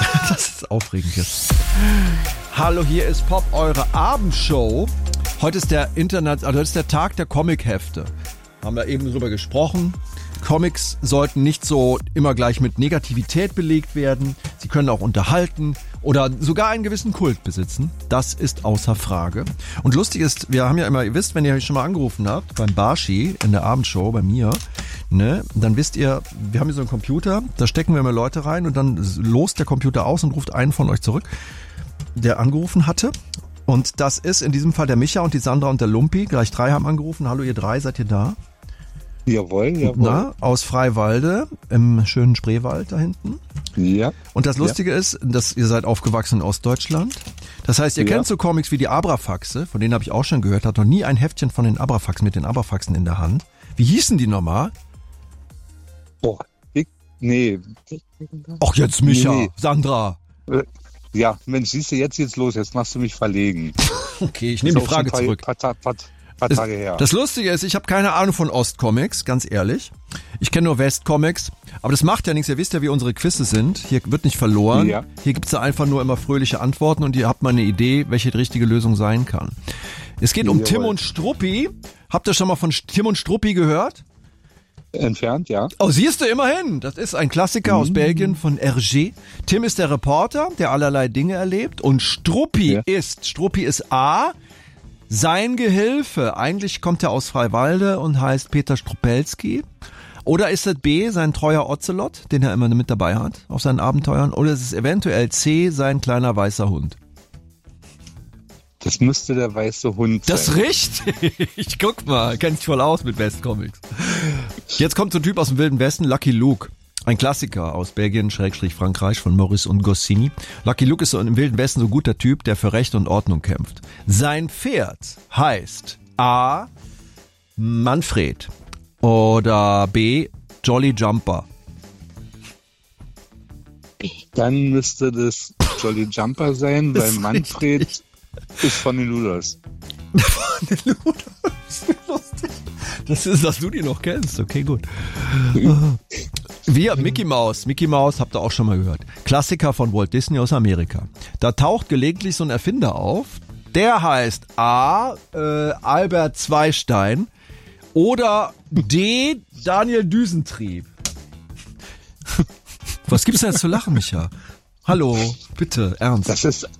Das ist aufregend jetzt. Hallo, hier ist Pop, eure Abendshow. Heute ist der heute ist der Tag der Comichefte. Haben wir eben drüber gesprochen. Comics sollten nicht so immer gleich mit Negativität belegt werden. Sie können auch unterhalten oder sogar einen gewissen Kult besitzen. Das ist außer Frage. Und lustig ist, wir haben ja immer, ihr wisst, wenn ihr schon mal angerufen habt, beim Barshi in der Abendshow bei mir, ne, dann wisst ihr, wir haben hier so einen Computer, da stecken wir immer Leute rein und dann lost der Computer aus und ruft einen von euch zurück, der angerufen hatte. Und das ist in diesem Fall der Micha und die Sandra und der Lumpi. Gleich 3 haben angerufen. Hallo ihr 3, seid ihr da? Jawohl. Na, aus Freiwalde, im schönen Spreewald da hinten. Ja. Und das Lustige ist, dass ihr seid aufgewachsen in Ostdeutschland. Das heißt, ihr kennt so Comics wie die Abrafaxe, von denen habe ich auch schon gehört, hat noch nie ein Heftchen von den Abrafaxen mit den Abrafaxen in der Hand. Wie hießen die nochmal? Boah, nee. Ach jetzt Micha, Sandra. Ja, Mensch, siehst du, jetzt geht's los, jetzt machst du mich verlegen. Okay, ich nehme die Frage zurück. Paar Tage her. Das Lustige ist, ich habe keine Ahnung von Ostcomics, ganz ehrlich. Ich kenne nur Westcomics, aber das macht ja nichts. Ihr wisst ja, wie unsere Quizze sind. Hier wird nicht verloren. Ja. Hier gibt's ja einfach nur immer fröhliche Antworten und ihr habt mal eine Idee, welche die richtige Lösung sein kann. Es geht um Tim und Struppi. Habt ihr schon mal von Tim und Struppi gehört? Entfernt, ja. Oh, siehst du, immerhin. Das ist ein Klassiker aus Belgien von Hergé. Tim ist der Reporter, der allerlei Dinge erlebt. Und Struppi ist A, sein Gehilfe. Eigentlich kommt er aus Freiwalde und heißt Peter Strupelski. Oder ist es B, sein treuer Ocelot, den er immer mit dabei hat auf seinen Abenteuern. Oder ist es eventuell C, sein kleiner weißer Hund. Das müsste der weiße Hund sein. Das ist richtig. Guck mal, kennt sich voll aus mit Westcomics. Jetzt kommt so ein Typ aus dem Wilden Westen, Lucky Luke. Ein Klassiker aus Belgien, Frankreich von Maurice und Goscinny. Lucky Luke ist so im Wilden Westen so ein guter Typ, der für Recht und Ordnung kämpft. Sein Pferd heißt A. Manfred oder B. Jolly Jumper. Dann müsste das Jolly Jumper sein, weil Manfred ist von den Luders. Von den Luders? Lustig. Das ist, dass du die noch kennst. Okay, gut. Wir, Mickey Mouse. Mickey Mouse habt ihr auch schon mal gehört. Klassiker von Walt Disney aus Amerika. Da taucht gelegentlich so ein Erfinder auf. Der heißt A. Albert Zweistein oder D. Daniel Düsentrieb. Was gibt's denn jetzt zu lachen, Micha? Hallo, bitte, ernst. Das ist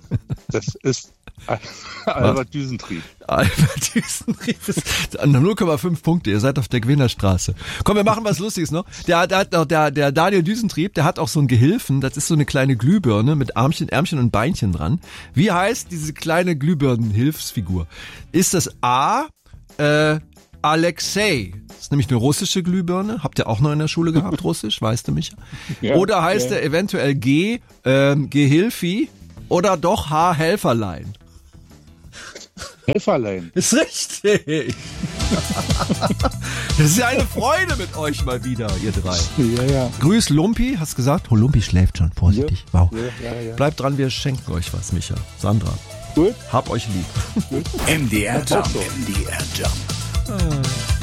Albert Düsentrieb. Albert Düsentrieb ist 0,5 Punkte. Ihr seid auf der Gewinnerstraße. Komm, wir machen was Lustiges noch. Der Daniel Düsentrieb, der hat auch so einen Gehilfen. Das ist so eine kleine Glühbirne mit Ärmchen und Beinchen dran. Wie heißt diese kleine Glühbirnen-Hilfsfigur? Ist das A, Alexei? Das ist nämlich eine russische Glühbirne. Habt ihr auch noch in der Schule gehabt, Russisch? Weißt du, Micha? Ja, oder heißt er eventuell G, Gehilfi oder doch H, Helferlein? Helferlein. Ist richtig. Das ist ja eine Freude mit euch mal wieder, ihr 3. Ja. Grüß Lumpi, hast gesagt? Oh, Lumpi schläft schon, vorsichtig. Ja. Wow. Ja. Bleibt dran, wir schenken euch was, Micha. Sandra. Gut. Hab euch lieb. MDR Jump. MDR Jump.